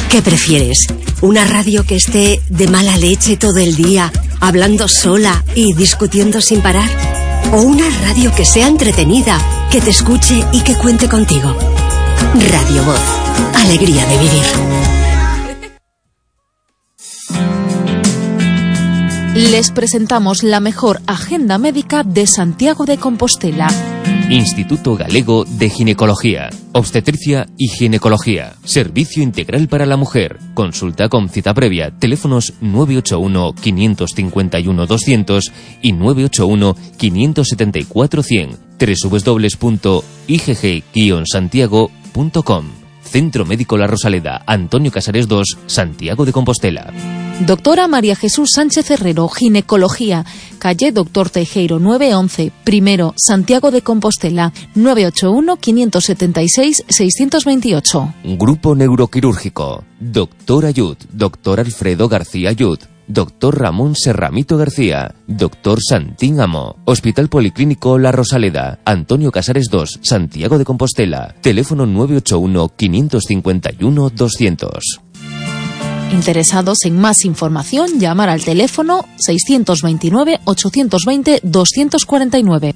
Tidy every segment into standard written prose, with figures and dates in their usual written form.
¿Qué prefieres? ¿Una radio que esté de mala leche todo el día, hablando sola y discutiendo sin parar? ¿O una radio que sea entretenida, que te escuche y que cuente contigo? Radio Voz. Alegría de vivir. Les presentamos la mejor agenda médica de Santiago de Compostela. Instituto Galego de Ginecología, Obstetricia y Ginecología. Servicio integral para la mujer. Consulta con cita previa. Teléfonos 981 551 200 y 981 574 100. www.igg-santiago.com. Centro Médico La Rosaleda, Antonio Casares 2, Santiago de Compostela. Doctora María Jesús Sánchez Herrero, Ginecología, calle Doctor Teijeiro 911, primero, Santiago de Compostela, 981-576-628. Grupo Neuroquirúrgico, Doctor Ayud, Doctor Alfredo García Ayud, Doctor Ramón Serramito García, Doctor Santín Amo, Hospital Policlínico La Rosaleda, Antonio Casares 2, Santiago de Compostela, teléfono 981-551-200. Interesados en más información, llamar al teléfono 629-820-249.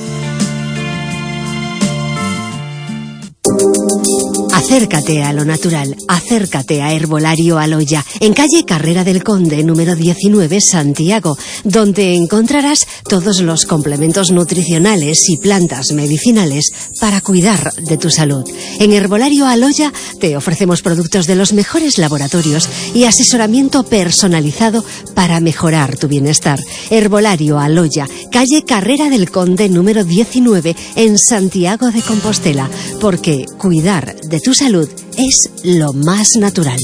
Acércate a lo natural, acércate a Herbolario Aloya, en calle Carrera del Conde, número 19, Santiago, donde encontrarás todos los complementos nutricionales y plantas medicinales para cuidar de tu salud. En Herbolario Aloya te ofrecemos productos de los mejores laboratorios y asesoramiento personalizado para mejorar tu bienestar. Herbolario Aloya, calle Carrera del Conde, número 19, en Santiago de Compostela, porque cuidar de tu salud es lo más natural.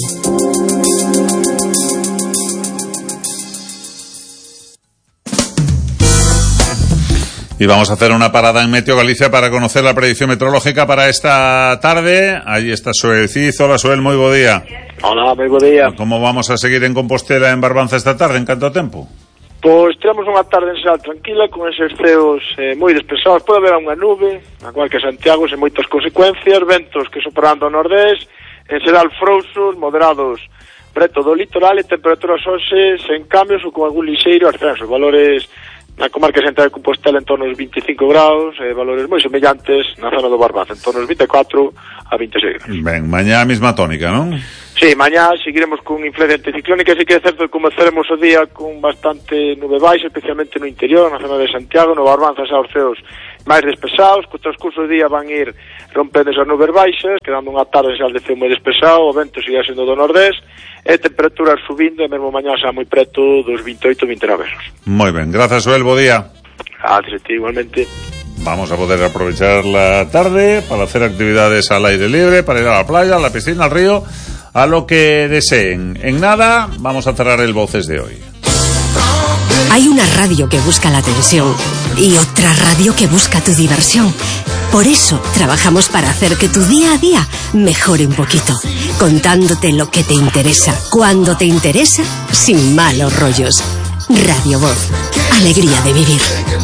Y vamos a hacer una parada en Meteo Galicia para conocer la predicción meteorológica para esta tarde. Allí está Soel Cid. Hola, Soel, moi bo día. Hola, moi bo día. Como vamos a seguir en Compostela, en Barbanza esta tarde, en canto tempo? Pois temos unha tarde en Sal tranquila, con eses ceos moi despesados. Pode haber unha nube, a cual que Santiago, sen moitas consecuencias, ventos que soprando ao nordés, en xeral frouxos, moderados preto do litoral e temperaturas hoxe sen cambios ou con algún lixeiro ascenso. Valores na comarca central de Compostela en torno aos 25 graus, valores moi semellantes na zona do Barbanza, en torno aos 24 a 26 graus. Ben, mañá a mesma tónica, non? Sí, mañá seguiremos con influencia anticiclónica, e sí que é certo que comezaremos o día con bastante nube baixa, especialmente no interior, na zona de Santiago, no Barbanza xa os ceos máis despesados, co transcurso do día van ir rompendo esas nubes baixas, quedando unha tarde xa de ceo moi despesado, o vento sigue sendo do nordés, e temperaturas subindo, e mesmo mañá xa moi preto dos 28-29 graus. Moi ben, grazas, Soel, bo día. Gracias a ti, igualmente. Vamos a poder aprovechar la tarde para hacer actividades al aire libre, para ir a la playa, a la piscina, al río, a lo que deseen. En nada, vamos a cerrar el Voces de hoy. Hay una radio que busca la atención y otra radio que busca tu diversión. Por eso trabajamos para hacer que tu día a día mejore un poquito, contándote lo que te interesa, cuando te interesa, sin malos rollos. Radio Voz, alegría de vivir.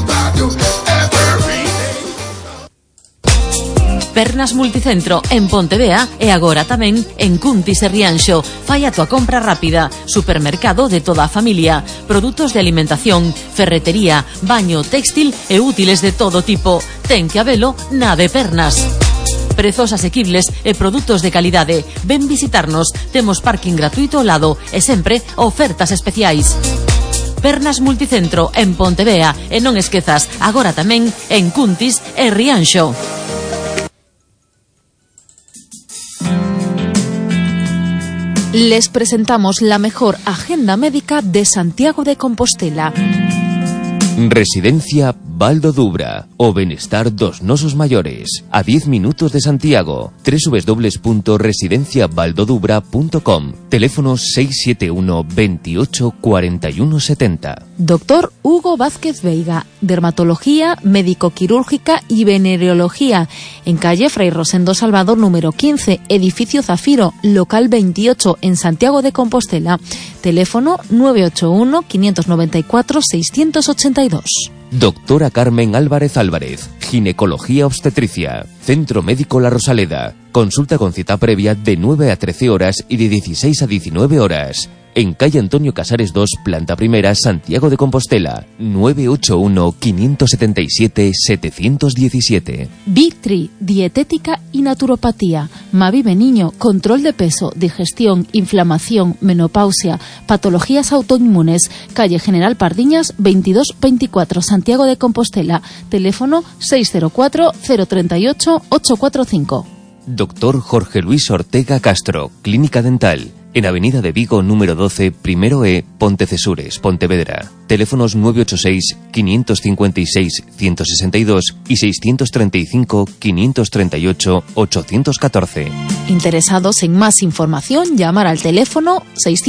Pernas Multicentro en Pontevea e agora tamén en Cuntis e Rianxo. Fai a tua compra rápida. Supermercado de toda a familia. Produtos de alimentación, ferretería, baño, textil e útiles de todo tipo. Ten que habelo na de Pernas. Prezos asequibles e produtos de calidade. Ven visitarnos. Temos parking gratuito ao lado e sempre ofertas especiais. Pernas Multicentro en Pontevea e non esquezas, agora tamén en Cuntis e Rianxo. Les presentamos la mejor agenda médica de Santiago de Compostela. Residencia Baldo Dubra, o benestar dos nosos maiores, a 10 minutos de Santiago. www.residenciabaldodubra.com. Teléfono 671 28 41 70. Doctor Hugo Vázquez Veiga, dermatología, médico-quirúrgica y venereología, en calle Fray Rosendo Salvador número 15, edificio Zafiro, local 28, en Santiago de Compostela. Teléfono 981 594 682. Doctora Carmen Álvarez Álvarez, Ginecología Obstetricia. Centro Médico La Rosaleda. Consulta con cita previa de 9 a 13 horas y de 16 a 19 horas. En calle Antonio Casares 2, planta primera, Santiago de Compostela. 981-577-717. Victri, dietética y naturopatía. Mavive Niño, control de peso, digestión, inflamación, menopausia, patologías autoinmunes. Calle General Pardiñas, 2224, Santiago de Compostela. Teléfono 604-038-845. Doctor Jorge Luis Ortega Castro, Clínica Dental. En Avenida de Vigo, número 12, Primero E, Pontecesures, Pontevedra. Teléfonos 986-556-162 y 635-538-814. Interesados en más información, llamar al teléfono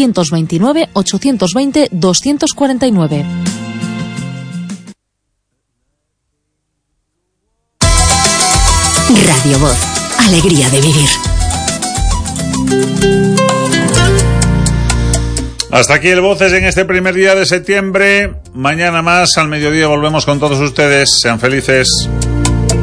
629-820-249. Radio Voz. Alegría de vivir. Hasta aquí el Voces en este primer día de septiembre. Mañana más, al mediodía, volvemos con todos ustedes. Sean felices.